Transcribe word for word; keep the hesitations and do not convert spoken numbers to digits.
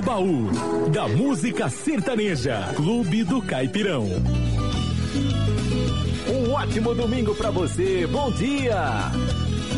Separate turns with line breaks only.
baú da música sertaneja. Clube do Caipirão.
Um ótimo domingo pra você. Bom dia.